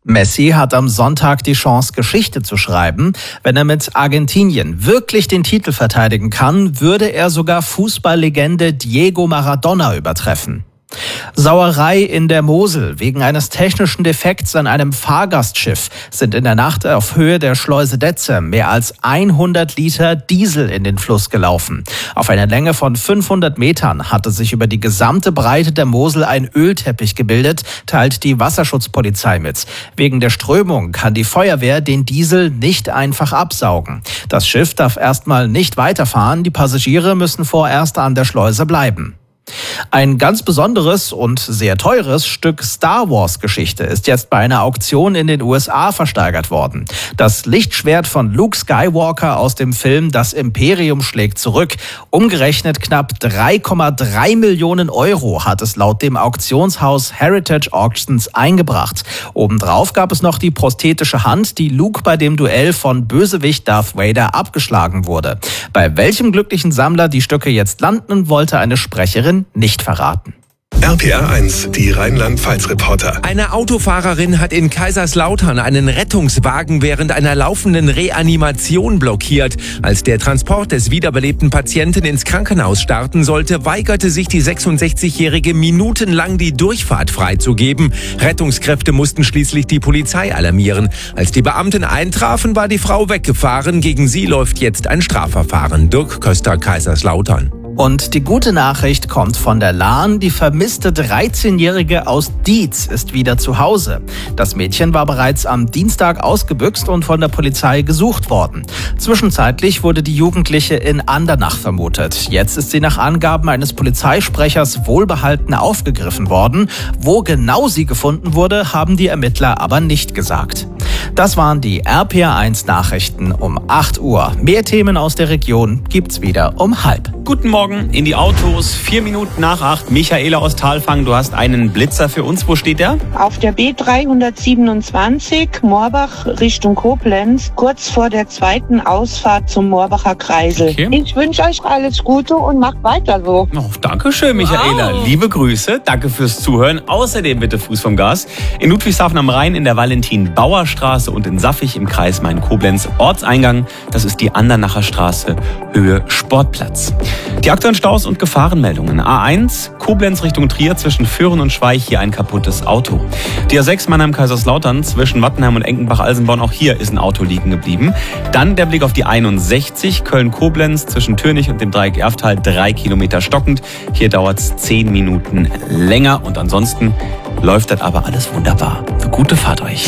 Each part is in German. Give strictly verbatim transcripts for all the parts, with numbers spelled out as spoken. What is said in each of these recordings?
Messi hat am Sonntag die Chance, Geschichte zu schreiben. Wenn er mit Argentinien wirklich den Titel verteidigen kann, würde er sogar Fußballlegende Diego Maradona übertreffen. Sauerei in der Mosel. Wegen eines technischen Defekts an einem Fahrgastschiff sind in der Nacht auf Höhe der Schleuse Detze mehr als hundert Liter Diesel in den Fluss gelaufen. Auf einer Länge von fünfhundert Metern hatte sich über die gesamte Breite der Mosel ein Ölteppich gebildet, teilt die Wasserschutzpolizei mit. Wegen der Strömung kann die Feuerwehr den Diesel nicht einfach absaugen. Das Schiff darf erstmal nicht weiterfahren, die Passagiere müssen vorerst an der Schleuse bleiben. Ein ganz besonderes und sehr teures Stück Star Wars Geschichte ist jetzt bei einer Auktion in den U S A versteigert worden. Das Lichtschwert von Luke Skywalker aus dem Film Das Imperium schlägt zurück. Umgerechnet knapp drei Komma drei Millionen Euro hat es laut dem Auktionshaus Heritage Auctions eingebracht. Obendrauf gab es noch die prosthetische Hand, die Luke bei dem Duell von Bösewicht Darth Vader abgeschlagen wurde. Bei welchem glücklichen Sammler die Stücke jetzt landen, wollte eine Sprecherin nicht verraten. R P R eins, die Rheinland-Pfalz-Reporter. Eine Autofahrerin hat in Kaiserslautern einen Rettungswagen während einer laufenden Reanimation blockiert. Als der Transport des wiederbelebten Patienten ins Krankenhaus starten sollte, weigerte sich die sechsundsechzigjährige minutenlang die Durchfahrt freizugeben. Rettungskräfte mussten schließlich die Polizei alarmieren. Als die Beamten eintrafen, war die Frau weggefahren. Gegen sie läuft jetzt ein Strafverfahren. Dirk Köster, Kaiserslautern. Und die gute Nachricht kommt von der Lahn. Die vermisste dreizehnjährige aus Dietz ist wieder zu Hause. Das Mädchen war bereits am Dienstag ausgebüxt und von der Polizei gesucht worden. Zwischenzeitlich wurde die Jugendliche in Andernach vermutet. Jetzt ist sie nach Angaben eines Polizeisprechers wohlbehalten aufgegriffen worden. Wo genau sie gefunden wurde, haben die Ermittler aber nicht gesagt. Das waren die R P R eins Nachrichten um acht Uhr. Mehr Themen aus der Region gibt's wieder um halb. Guten Morgen in die Autos, vier Minuten nach acht. Michaela aus Thalfang, du hast einen Blitzer für uns. Wo steht der? Auf der B dreihundertsiebenundzwanzig, Moorbach Richtung Koblenz, kurz vor der zweiten Ausfahrt zum Moorbacher Kreisel. Okay. Ich wünsche euch alles Gute und macht weiter so. Oh, danke schön, Michaela. Wow. Liebe Grüße, danke fürs Zuhören. Außerdem bitte Fuß vom Gas. In Ludwigshafen am Rhein in der Valentin-Bauer-Straße und in Saffig im Kreis Main-Koblenz Ortseingang. Das ist die Andernacher Straße, Höhe Sportplatz. Die aktuellen Staus und Gefahrenmeldungen. A eins, Koblenz Richtung Trier zwischen Führen und Schweich, hier ein kaputtes Auto. Die A sechs Mannheim-Kaiserslautern zwischen Wattenheim und Enkenbach-Alsenborn, auch hier ist ein Auto liegen geblieben. Dann der Blick auf die einundsechzig, Köln-Koblenz zwischen Türnich und dem Dreieck Erftal, drei Kilometer stockend. Hier dauert es zehn Minuten länger und ansonsten läuft das aber alles wunderbar. Eine gute Fahrt euch.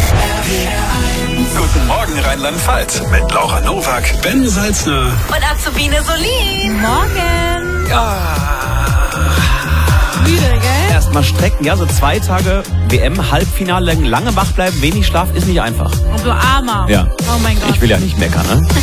Guten Morgen Rheinland-Pfalz mit Laura Nowak, Ben Salzner und Azubine Solin. Morgen. Ja. Müde, gell? Erstmal strecken, ja, so zwei Tage W M-Halbfinale, lange wach bleiben, wenig Schlaf ist nicht einfach. Und du Armer. Ja. Oh mein Gott. Ich will ja nicht meckern, ne?